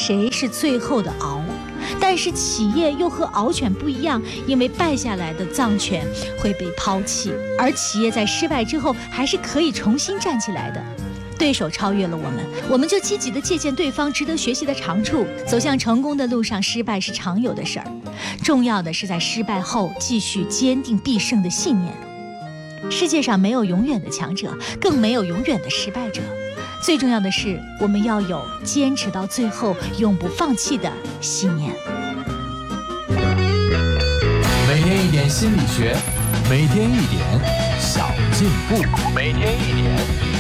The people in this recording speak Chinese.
谁是最后的獒。但是企业又和獒犬不一样，因为败下来的藏犬会被抛弃，而企业在失败之后还是可以重新站起来的。对手超越了我们就积极地借鉴对方值得学习的长处，走向成功的路上，失败是常有的事儿。重要的是在失败后继续坚定必胜的信念。世界上没有永远的强者，更没有永远的失败者。最重要的是，我们要有坚持到最后、永不放弃的信念。 每天一点心理学，每天一点小进步，每天一点